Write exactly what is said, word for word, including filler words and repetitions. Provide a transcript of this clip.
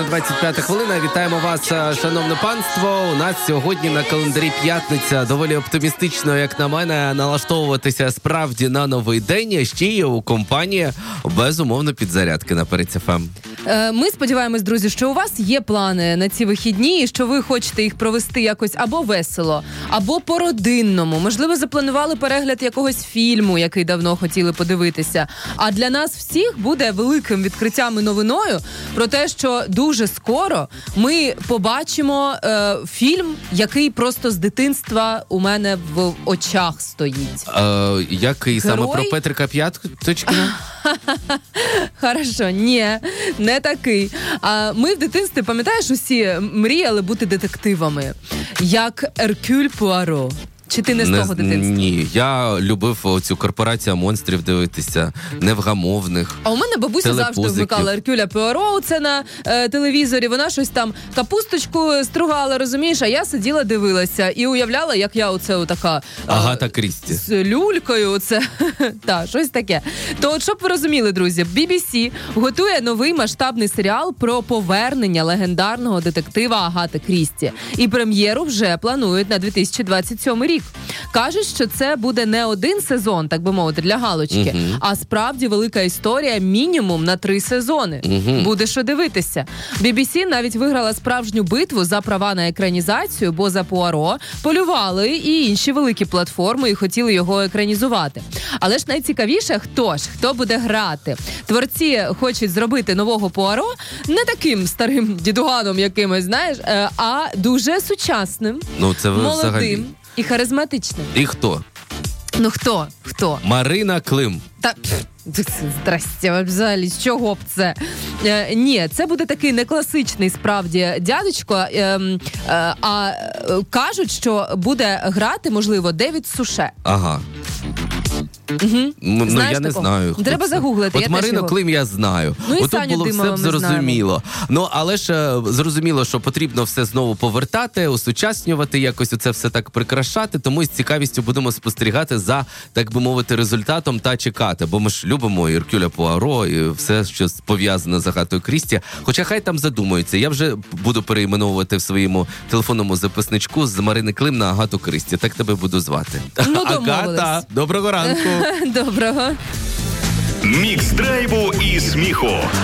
година двадцять п'ята хвилина. Вітаємо вас, шановне панство. У нас сьогодні на календарі п'ятниця. Доволі оптимістично, як на мене, налаштовуватися справді на новий день. Ще є у компанії, безумовно, підзарядки на Перець еф ем. Ми сподіваємось, друзі, що у вас є плани на ці вихідні, і що ви хочете їх провести якось або весело, або по-родинному. Можливо, запланували перегляд якогось фільму, який давно хотіли подивитися. А для нас всіх буде великим відкриттям і новиною про те, що дуже скоро ми побачимо е, фільм, який просто з дитинства у мене в очах стоїть. Е, який? Герой? Саме про Петрика П'яточкіна? Хорошо, ні, не такий. А ми в дитинстві, пам'ятаєш, усі мріяли бути детективами, як Еркюль Пуаро. Чи ти не з не, того дитинства? Ні, я любив цю корпорацію монстрів дивитися, невгамовних. А у мене бабуся завжди вмикала Еркюля Пуаро, це на е, телевізорі, вона щось там капусточку стругала, розумієш, а я сиділа, дивилася і уявляла, як я оце отака... Е, Агата Крісті. З люлькою, оце, так, щось таке. То от, щоб ви розуміли, друзі, бі бі сі готує новий масштабний серіал про повернення легендарного детектива Агати Крісті. І прем'єру вже планують на дві тисячі двадцять сьомий рік. Кажуть, що це буде не один сезон, так би мовити, для галочки, uh-huh. а справді велика історія мінімум на три сезони. Uh-huh. Буде що дивитися. бі бі сі навіть виграла справжню битву за права на екранізацію, бо за Пуаро полювали і інші великі платформи і хотіли його екранізувати. Але ж найцікавіше, хто ж, хто буде грати. Творці хочуть зробити нового Пуаро не таким старим дідуганом якимось, знаєш, а дуже сучасним, ну, це молодим. Взагалі. І харизматичним. І хто? Ну хто? Хто? Марина Клим. Та, здрасте, взагалі, з чого б це? Е, ні, це буде такий не класичний, справді, дядечко, е, е, а е, кажуть, що буде грати, можливо, Девід Суше. Ага. Угу. Ну, я не такого? знаю. Треба загуглити. От я Марину його... Клим я знаю. Ну, і От тут було все б зрозуміло. Ну, але ж зрозуміло, що потрібно все знову повертати, усучаснювати, якось оце все так прикрашати, тому з цікавістю будемо спостерігати за, так би мовити, результатом та чекати. Бо ми ж любимо і Еркюля Пуаро, і все, що пов'язане з Агатою Крісті. Хоча хай там задумаються. Я вже буду перейменовувати в своєму телефонному записничку з Марини Клим на Агату Крісті. Так тебе буду звати. Ну, Агата, доброго ранку. Доброго. Мікс драйву і сміху.